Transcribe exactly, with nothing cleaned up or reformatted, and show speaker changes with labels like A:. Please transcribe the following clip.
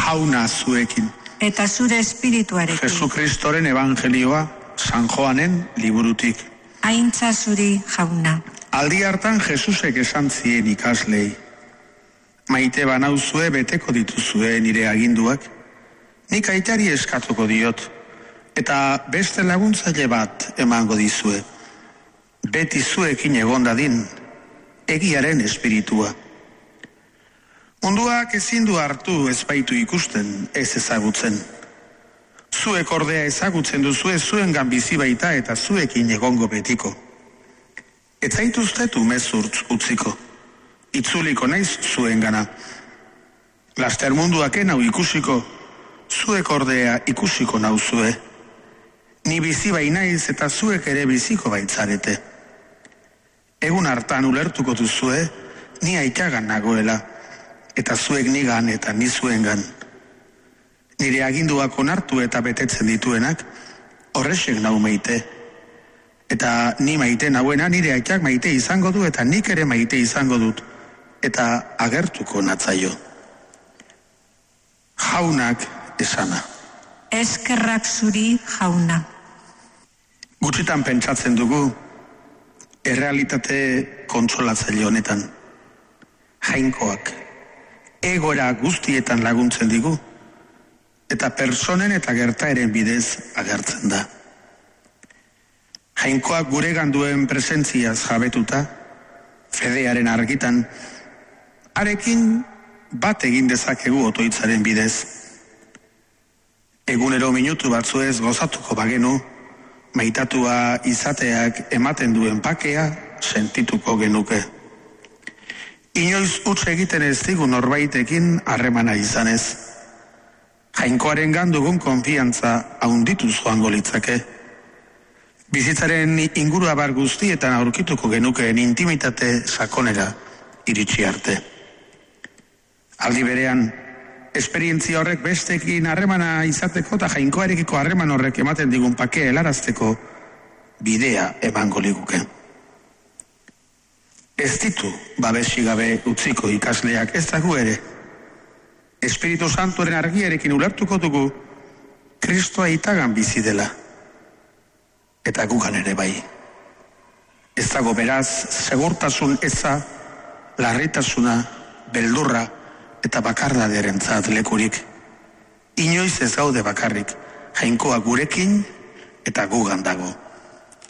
A: jauna zuekin.
B: Eta zure espirituarekin.
A: Jesukristoren evangelioa San Joanen liburutik.
B: Aintza zuri jauna.
A: Aldi hartan Jesusek esan zien ikaslei. Maite banauzue beteko dituzue nire aginduak. Nik aitari eskatuko diot. Eta beste laguntzaile bat emango dizue. Beti zuekin egon dadin, egiaren espiritua. Munduak ezin du hartu ez baitu ikusten, ez ezagutzen. Zuek ordea ezagutzen duzue zuengan bizi baita eta zuekin egongo betiko. Ez zaituztetu mezurtz utziko, itzuliko naiz zuengana. Laster munduak enau ikusiko, zuek ordea ikusiko nauzue. Ni bizi bai naiz eta zuek ere biziko baitzarete. Egun hartan ulertuko duzue, ni aitagan nagoela, eta zuek nigan eta ni zuengan. Nire aginduak onartu eta betetzen dituenak, horrexek nau maite. Eta ni maite nauena nire aitak maite izango du eta nik ere maite izango dut, eta agertuko natzaio. Jaunak esana.
B: Eskerrak zuri jauna.
A: Gutxitan pentsatzen dugu, errealitate kontsolatzaile honetan. Jainkoak, egora guztietan laguntzen digu, eta personen eta gertaeren bidez agertzen da. Jainkoak guregan duen presentziaz jabetuta, fedearen argitan, arekin bat egin dezakegu otoitzaren bidez. Egunero minutu batzuez gozatuko bagenu, maitatua izateak ematen duen pakea sentituko genuke. Inoiz huts egiten ez digu norbaitekin harremana izanez. Jainkoaren gandugun konfiantza haunditu joango litzake. Bizitzaren ingurua bar guztietan aurkituko genukeen intimitate sakonera iritsi arte. Aldi berean, esperientzia horrek bestekin harremana izateko eta jainkoarekiko harreman horrek ematen digun pakea helarazteko bidea emango liguke. Ez ditu babesigabe utziko ikasleak ez dago ere. Espiritu Santuaren argiarekin ulertuko dugu Kristoa itagan bizi dela. Eta gugan ere bai. Ez dago beraz, segurtasun eza, larritasuna, beldurra eta bakardadearentzat lekurik. Inoiz ez gaude bakarrik, jainkoa gurekin eta gugan dago.